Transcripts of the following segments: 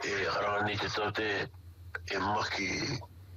Karani te tote maki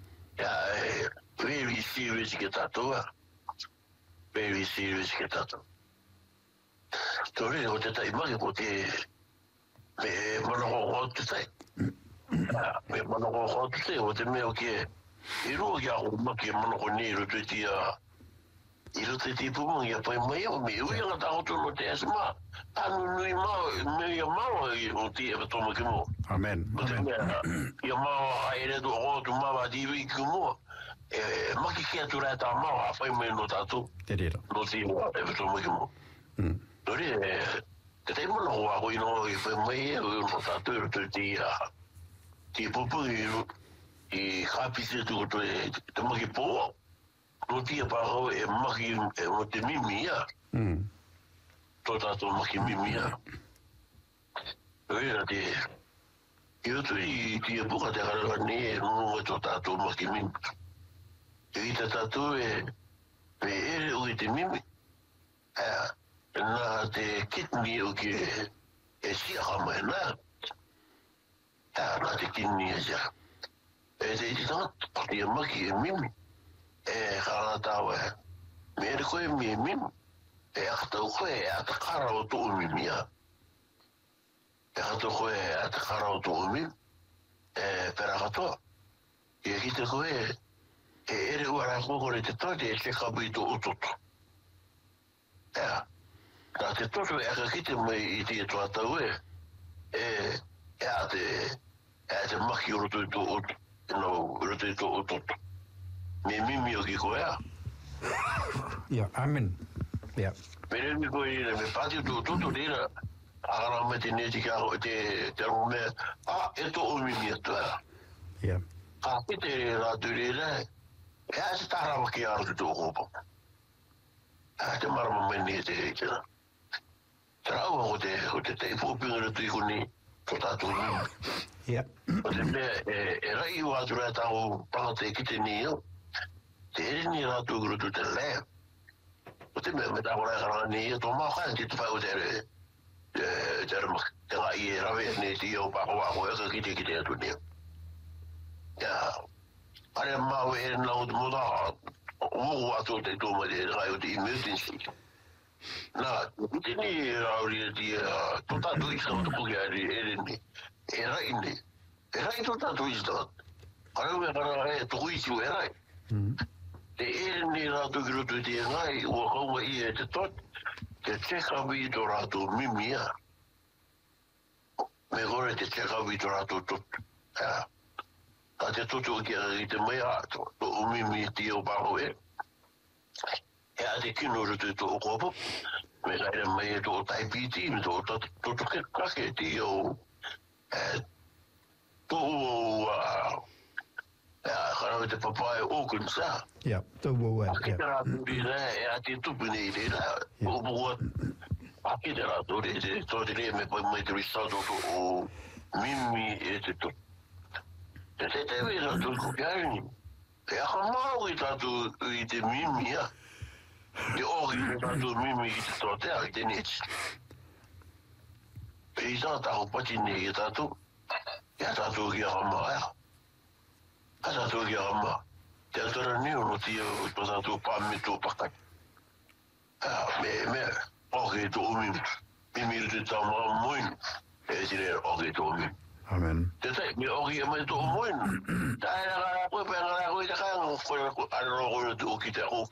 very serious ke tatua. Very serious ke tatua. Tori o te tai maki ko te me manoko te tai. Me manoko te o te meo ke iro ya o maki manoko ni ro te tia iro te tipu mo ya pai mai o me ui nga ta no te asma. Anu nui me ya mau o te e to maki mo. Amen. Ia mau aere do o tu mau di wi kumo maki ke tu ra ta mau a fai me no tatu Te rira. no ti e to mo kumo dori te te mo no wa ko ino i fai me no tatu tu ti popo i happy se tu to te maki po no ti pa ho e maki o te mimia to tatu maki mimia dori te io tu ti buca te gara ne no to tatu maki mim e te tatu e o te mim na te kidney o ke e si ama na na te kidney ja e te ta te maki mim e gara ta we me ko mim e ata ko e ata kara o to mimia Kato koe ata karau tō umi, pera katoa. Ia ki te koe, ere uara kōkore te toite e te kapi tō utoto. Nā te toto e aka kite mai i te tuatau a te maki o roto i tō utoto. No, roto i tō utoto. Me mimi o ki koe a. Ia, amen. Ia. Mere mi koe ina, me pati o tō utoto nina, Ara me te neti ka te rome e to umi mi tua Ia ka te ra tu re e se tara ki ar tu ko te marama me ni te tra o te fu pinga tu ko ni to ta tu Ia o te me rai o atu ra ta o pa te ki te ni te ni ra tu gru tu te le o te me ta ora ra ni to ma ka ti fa o te te nga i rawe ne ti o pa ko e ki te tu ni ya are ma we na o mo da o atu te tu ma de ra o ti emergency na ti ni ra o ti to ta tu i so to ko ya ni era to ta tu i so are we ra e to i si era te ni ra tu gru tu ti ngai o ko i te tot te cheka vi to rato mimia me gore te cheka vi to rato tot a te toto ki a te mea to mimi ti o pao e a te kino roto to o kopo me kai mai to tai piti me to ke kake ti o to kara te papai o kunsa Ia, tau wau e. Aki te rātu re, a te tupu nei re, o mua, aki te rātu re, tō te re me pai mai te risato o mimi e te tupu. Te te wei rātu ko kiarini, e aka mau i tātu i te mimi, te ohi i tātu mimi i te tō te aki te neti. E i tā tāko pati nei i tātu, e a tātu ki aka maa, a tātu ki aka maa. Te atora ni o ti o pasa tu pa mi tu pakai. Me oke to umi. Mi te tama moin. E sire oke to umi. Amen. Te sai mi oke mai to moin. Tai na ko pe na ko te ka ko aro ko tu ki te ok.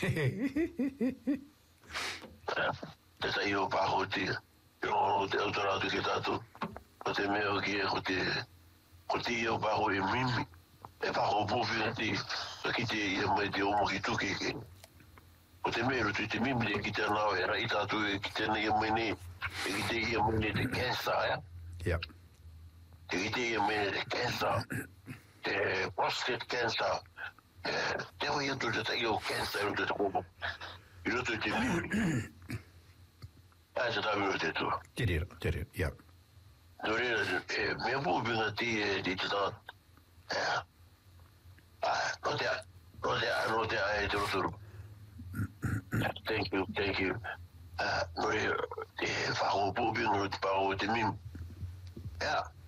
Te sai o pa ho ti. Yo te atora tu ki tatu. O te me oke ko ti o pa ho mimi. E pa ko po fi ki te ia mai te omo ki tuke ke. O te mero tu te mimi ki te nao e rai tātu e ki te ia mai ne, e ki te ia mai ne te cancer, Ia. E ki te ia mai ne te cancer, te prostate cancer, te hoi atu te tai o cancer o te kopo. I roto te mimi. Ai te tabi o te tu. Te rira, ia. No rira, mea po pinga ti e te tātu. No te ai te roturu. Thank you. No te whako pōpinga te pāo te mim.